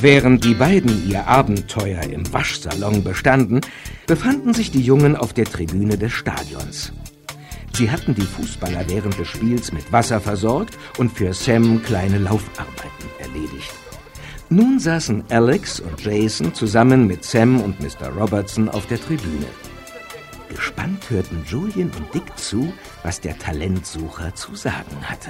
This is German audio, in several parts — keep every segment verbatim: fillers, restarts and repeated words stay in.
Während die beiden ihr Abenteuer im Waschsalon bestanden, befanden sich die Jungen auf der Tribüne des Stadions. Sie hatten die Fußballer während des Spiels mit Wasser versorgt und für Sam kleine Laufarbeiten erledigt. Nun saßen Alex und Jason zusammen mit Sam und Mister Robertson auf der Tribüne. Gespannt hörten Julian und Dick zu, was der Talentsucher zu sagen hatte.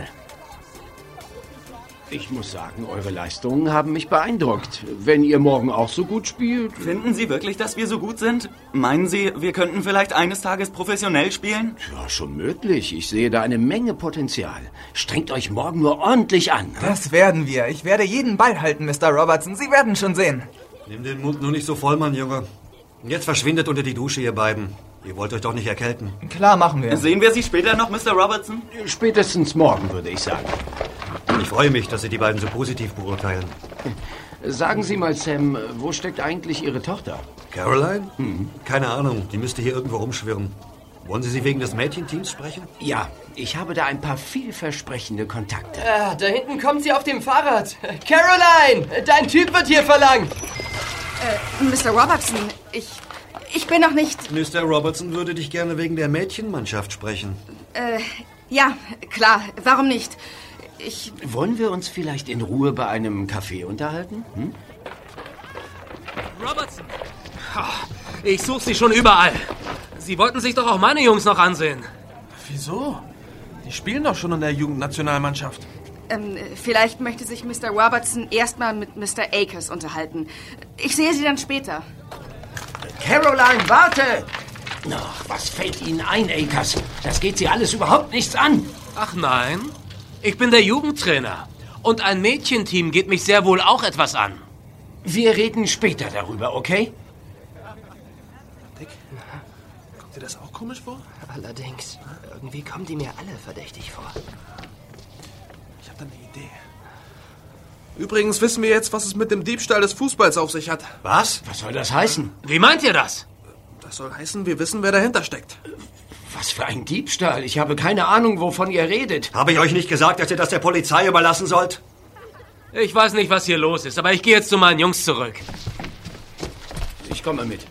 Ich muss sagen, eure Leistungen haben mich beeindruckt. Wenn ihr morgen auch so gut spielt... Finden Sie wirklich, dass wir so gut sind? Meinen Sie, wir könnten vielleicht eines Tages professionell spielen? Ja, schon möglich. Ich sehe da eine Menge Potenzial. Strengt euch morgen nur ordentlich an. Das werden wir. Ich werde jeden Ball halten, Mister Robertson. Sie werden schon sehen. Nimm den Mund nur nicht so voll, Mann, Junge. Und jetzt verschwindet unter die Dusche, ihr beiden. Ihr wollt euch doch nicht erkälten. Klar, machen wir. Sehen wir Sie später noch, Mister Robertson? Spätestens morgen, würde ich sagen. Ich freue mich, dass Sie die beiden so positiv beurteilen. Sagen Sie mal, Sam, wo steckt eigentlich Ihre Tochter? Caroline? Hm. Keine Ahnung, die müsste hier irgendwo rumschwirren. Wollen Sie sie wegen des Mädchenteams sprechen? Ja, ich habe da ein paar vielversprechende Kontakte. Ah, da hinten kommt sie auf dem Fahrrad. Caroline, dein Typ wird hier verlangt. Äh, Mister Robertson, ich... Ich bin noch nicht... Mister Robertson würde dich gerne wegen der Mädchenmannschaft sprechen. Äh, ja, klar, warum nicht? Ich... Wollen wir uns vielleicht in Ruhe bei einem Café unterhalten? Hm? Robertson! Ich suche Sie schon überall. Sie wollten sich doch auch meine Jungs noch ansehen. Wieso? Die spielen doch schon in der Jugendnationalmannschaft. Ähm, vielleicht möchte sich Mister Robertson erstmal mit Mister Akers unterhalten. Ich sehe Sie dann später. Caroline, warte! Ach, was fällt Ihnen ein, Akers? Das geht Sie alles überhaupt nichts an. Ach nein, ich bin der Jugendtrainer. Und ein Mädchenteam geht mich sehr wohl auch etwas an. Wir reden später darüber, okay? Dick, kommt dir das auch komisch vor? Allerdings, irgendwie kommen die mir alle verdächtig vor. Ich habe da eine Idee. Übrigens wissen wir jetzt, was es mit dem Diebstahl des Fußballs auf sich hat. Was? Was soll das heißen? Wie meint ihr das? Das soll heißen, wir wissen, wer dahinter steckt. Was für ein Diebstahl? Ich habe keine Ahnung, wovon ihr redet. Habe ich euch nicht gesagt, dass ihr das der Polizei überlassen sollt? Ich weiß nicht, was hier los ist, aber ich gehe jetzt zu meinen Jungs zurück. Ich komme mit.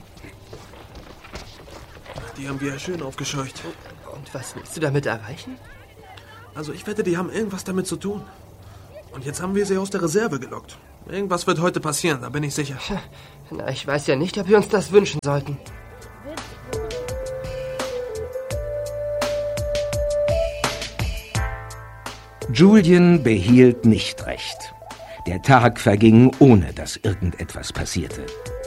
Die haben wir ja schön aufgescheucht. Und was willst du damit erreichen? Also ich wette, die haben irgendwas damit zu tun. Und jetzt haben wir sie aus der Reserve gelockt. Irgendwas wird heute passieren, da bin ich sicher. Na, ich weiß ja nicht, ob wir uns das wünschen sollten. Julian behielt nicht recht. Der Tag verging, ohne dass irgendetwas passierte.